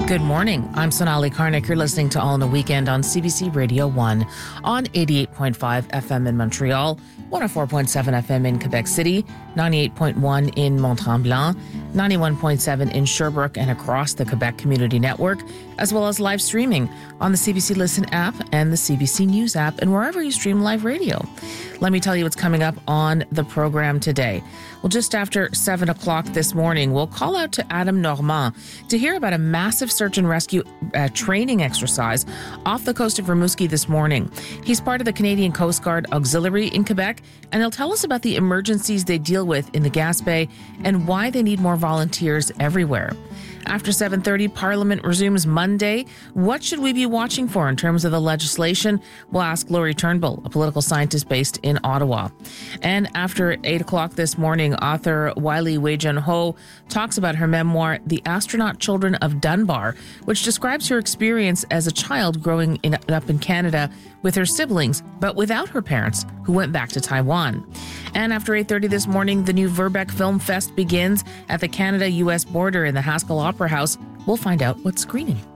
Good morning. I'm Sonali Karnik. You're listening to All in the Weekend on CBC Radio 1 on 88.5 FM in Montreal, 104.7 FM in Quebec City, 98.1 in Mont-Tremblant, 91.7 in Sherbrooke and across the Quebec Community Network, as well as live streaming on the CBC Listen app and the CBC News app and wherever you stream live radio. Let me tell you what's coming up on the program today. Well, just after 7 o'clock this morning, we'll call out to Adam Normand to hear about a massive search and rescue training exercise off the coast of Rimouski this morning. He's part of the Canadian Coast Guard Auxiliary in Quebec, and he'll tell us about the emergencies they deal with in the Gaspé and why they need more volunteers everywhere. After 7:30, Parliament resumes Monday. What should we be watching for in terms of the legislation? We'll ask Laurie Turnbull, a political scientist based in Ottawa. And after 8 o'clock this morning, author Wiley Wei-Jun Ho talks about her memoir, The Astronaut Children of Dunbar, which describes her experience as a child growing up in Canada with her siblings, but without her parents, who went back to Taiwan. And after 8:30 this morning, the new Verbeck Film Fest begins at the Canada-US border in the Haskell Opera House. We'll find out what's screening.